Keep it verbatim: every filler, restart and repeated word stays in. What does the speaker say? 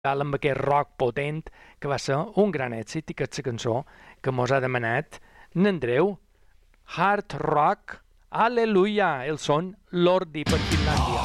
amb aquest rock potent que va ser un gran èxit i que és la cançó que mos ha demanat n'Andreu. Hard Rock, Aleluia, el son Lordi per Finlàndia.